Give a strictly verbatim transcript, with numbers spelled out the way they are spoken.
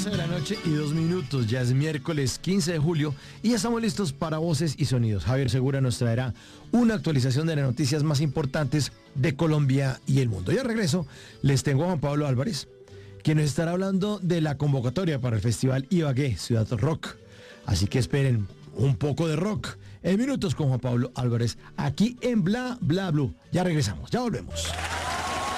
once de la noche y dos minutos, ya es miércoles quince de julio y ya estamos listos para Voces y Sonidos. Javier Segura nos traerá una actualización de las noticias más importantes de Colombia y el mundo. Y al regreso les tengo a Juan Pablo Álvarez, quien nos estará hablando de la convocatoria para el Festival Ibagué, Ciudad Rock. Así que esperen un poco de rock en minutos con Juan Pablo Álvarez aquí en Bla Bla Blue. Ya regresamos, ya volvemos.